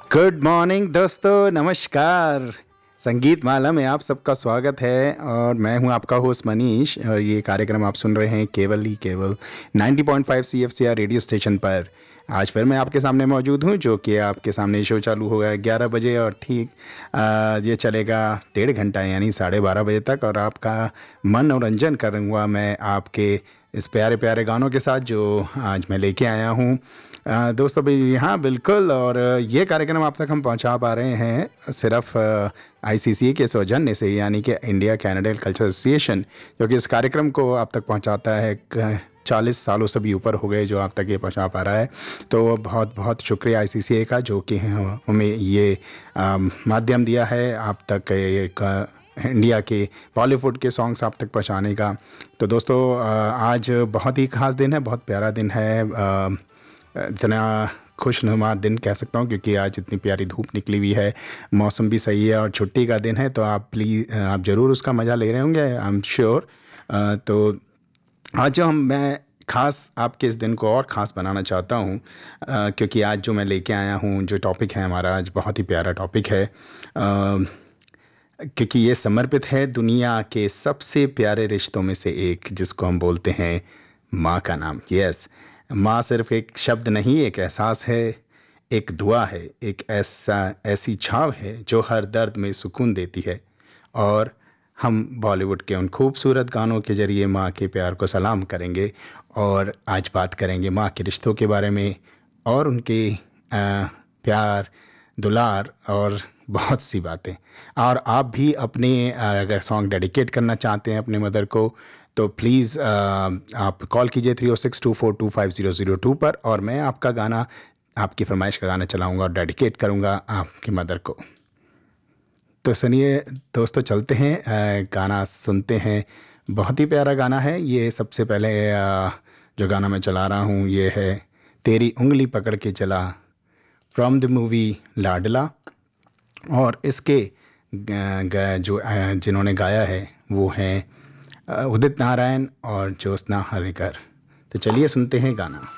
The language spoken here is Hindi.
गुड मॉर्निंग दोस्तों, नमस्कार। संगीत माला में आप सबका स्वागत है और मैं हूं आपका होस्ट मनीष और ये कार्यक्रम आप सुन रहे हैं केवल 90.5 CFCR रेडियो स्टेशन पर। आज फिर मैं आपके सामने मौजूद हूं, जो कि आपके सामने शो चालू होगा 11 बजे और ठीक ये चलेगा 1.5 घंटा यानी 12:30 बजे तक और आपका मनोरंजन करूँगा मैं आपके इस प्यारे प्यारे गानों के साथ जो आज मैं लेके आया हूँ। दोस्तों भाई, हाँ बिल्कुल। और ये कार्यक्रम आप तक हम पहुंचा पा रहे हैं सिर्फ ICCA के सौजन्य से, यानी कि इंडिया कैनेडियन कल्चर एसोसिएशन, जो कि इस कार्यक्रम को आप तक पहुंचाता है। 40 सालों से भी ऊपर हो गए जो आप तक ये पहुंचा पा रहा है। तो बहुत बहुत शुक्रिया ICCA का, जो कि हमें ये माध्यम दिया है आप तक एक इंडिया के बॉलीवुड के सॉन्ग्स आप तक पहुंचाने का। तो दोस्तों आज बहुत ही ख़ास दिन है, बहुत प्यारा दिन है, इतना खुशनुमा दिन कह सकता हूँ, क्योंकि आज इतनी प्यारी धूप निकली हुई है, मौसम भी सही है और छुट्टी का दिन है। तो आप प्लीज़ आप ज़रूर उसका मज़ा ले रहे होंगे, आई एम श्योर। तो आज जो मैं ख़ास आपके इस दिन को और ख़ास बनाना चाहता हूँ, क्योंकि आज जो मैं लेके आया हूँ, जो टॉपिक है हमारा आज, बहुत ही प्यारा टॉपिक है, क्योंकि ये समर्पित है दुनिया के सबसे प्यारे रिश्तों में से एक, जिसको हम बोलते हैं माँ का नाम। यस, माँ सिर्फ एक शब्द नहीं, एक एहसास है, एक दुआ है, एक ऐसी छाँव है जो हर दर्द में सुकून देती है। और हम बॉलीवुड के उन खूबसूरत गानों के ज़रिए माँ के प्यार को सलाम करेंगे और आज बात करेंगे माँ के रिश्तों के बारे में और उनके प्यार, दुलार और बहुत सी बातें। और आप भी अपने अगर सॉन्ग डेडिकेट करना चाहते हैं अपने मदर को, तो प्लीज़ आप कॉल कीजिए 30624250002 पर और मैं आपका गाना, आपकी फरमाइश का गाना चलाऊंगा और डेडिकेट करूंगा आपकी मदर को। तो सुनिए दोस्तों, चलते हैं गाना सुनते हैं। बहुत ही प्यारा गाना है ये। सबसे पहले जो गाना मैं चला रहा हूँ ये है तेरी उंगली पकड़ के चला, फ्रॉम द मूवी लाडला। और इसके जो जिन्होंने गाया है वो हैं उदित नारायण और ज्योत्सना हरिकर। तो चलिए सुनते हैं गाना।